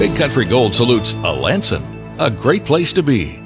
Big Country Gold salutes Alanson, a great place to be.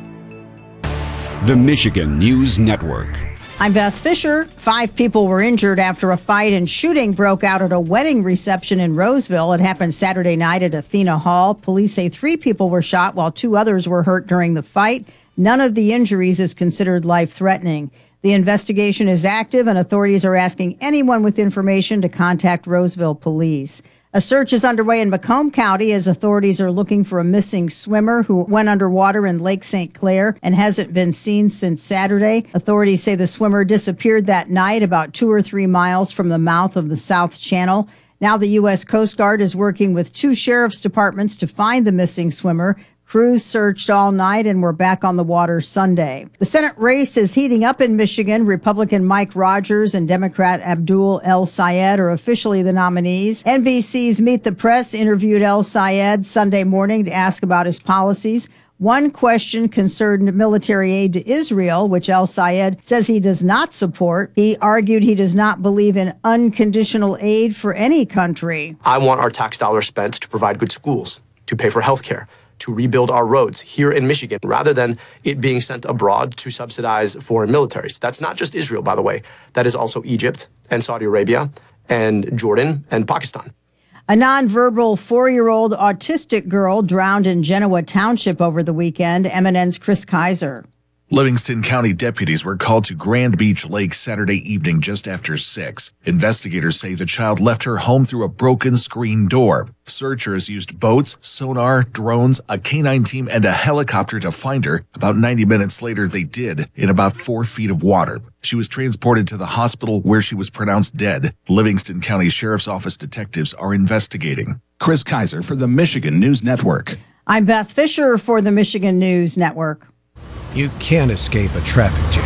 The Michigan News Network. I'm Beth Fisher. 5 people were injured after a fight and shooting broke out at a wedding reception in Roseville. It happened Saturday night at Athena Hall. Police say 3 people were shot while 2 others were hurt during the fight. None of the injuries is considered life-threatening. The investigation is active, and authorities are asking anyone with information to contact Roseville police. A search is underway in Macomb County as authorities are looking for a missing swimmer who went underwater in Lake St. Clair and hasn't been seen since Saturday. Authorities say the swimmer disappeared that night about 2 or 3 miles from the mouth of the South Channel. Now the U.S. Coast Guard is working with 2 sheriff's departments to find the missing swimmer. Crews searched all night and were back on the water Sunday. The Senate race is heating up in Michigan. Republican Mike Rogers and Democrat Abdul El-Sayed are officially the nominees. NBC's Meet the Press interviewed El-Sayed Sunday morning to ask about his policies. One question concerned military aid to Israel, which El-Sayed says he does not support. He argued he does not believe in unconditional aid for any country. I want our tax dollars spent to provide good schools, to pay for health care, to rebuild our roads here in Michigan, rather than it being sent abroad to subsidize foreign militaries. That's not just Israel, by the way. That is also Egypt and Saudi Arabia and Jordan and Pakistan. A nonverbal 4-year-old autistic girl drowned in Genoa Township over the weekend. MNN's Chris Kaiser. Livingston County deputies were called to Grand Beach Lake Saturday evening just after 6. Investigators say the child left her home through a broken screen door. Searchers used boats, sonar, drones, a canine team, and a helicopter to find her. About 90 minutes later, they did, in about 4 feet of water. She was transported to the hospital where she was pronounced dead. Livingston County Sheriff's Office detectives are investigating. Chris Kaiser for the Michigan News Network. I'm Beth Fisher for the Michigan News Network. You can't escape a traffic jam.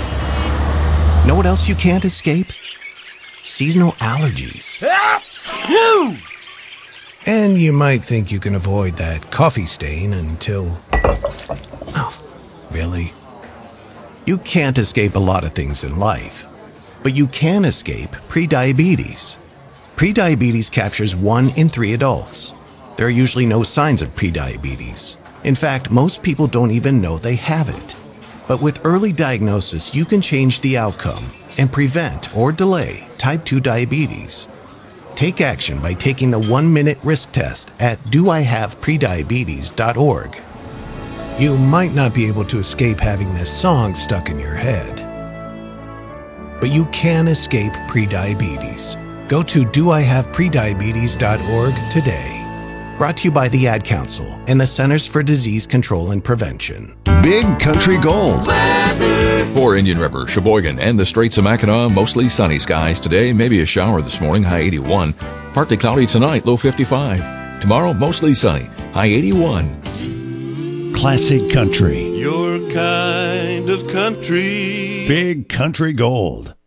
Know what else you can't escape? Seasonal allergies. And you might think you can avoid that coffee stain until... Oh, really? You can't escape a lot of things in life, but you can escape prediabetes. Prediabetes captures 1 in 3 adults. There are usually no signs of prediabetes. In fact, most people don't even know they have it. But with early diagnosis, you can change the outcome and prevent or delay type 2 diabetes. Take action by taking the 1-minute risk test at doihaveprediabetes.org. You might not be able to escape having this song stuck in your head, but you can escape prediabetes. Go to doihaveprediabetes.org today. Brought to you by the Ad Council and the Centers for Disease Control and Prevention. Big Country Gold. For Indian River, Sheboygan, and the Straits of Mackinac, mostly sunny skies today. Maybe a shower this morning, high 81. Partly cloudy tonight, low 55. Tomorrow, mostly sunny, high 81. Classic Country. Your kind of country. Big Country Gold.